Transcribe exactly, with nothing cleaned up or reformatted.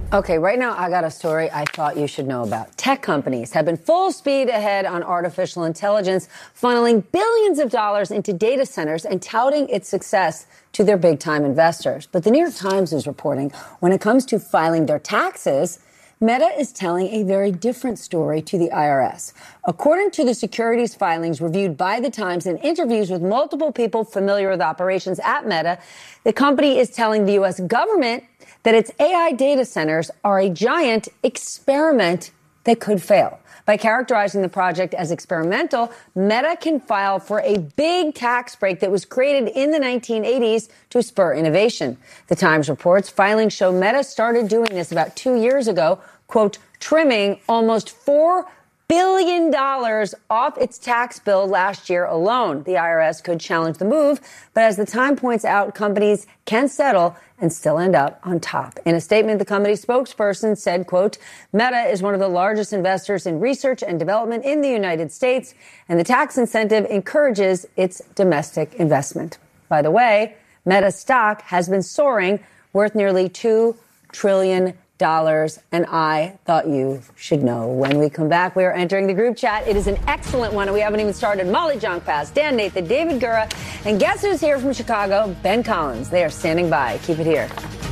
Okay, right now I got a story I thought you should know about. Tech companies have been full speed ahead on artificial intelligence, funneling billions of dollars into data centers and touting its success to their big-time investors. But the New York Times is reporting when it comes to filing their taxes, Meta is telling a very different story to the I R S. According to the securities filings reviewed by the Times and interviews with multiple people familiar with operations at Meta, the company is telling the U S government that its A I data centers are a giant experiment that could fail. By characterizing the project as experimental, Meta can file for a big tax break that was created in the nineteen eighties to spur innovation. The Times reports filings show Meta started doing this about two years ago, quote, trimming almost four billion dollars off its tax bill last year alone. The I R S could challenge the move, but as the Time points out, companies can settle and still end up on top. In a statement, the company spokesperson said, quote, Meta is one of the largest investors in research and development in the United States, and the tax incentive encourages its domestic investment. By the way, Meta stock has been soaring, worth nearly two trillion dollars, and I thought you should know. When we come back, we are entering the group chat. It is an excellent one, and we haven't even started. Molly Jong-Pass, Dan Nathan, David Gura, and guess who's here from Chicago? Ben Collins. They are standing by. Keep it here.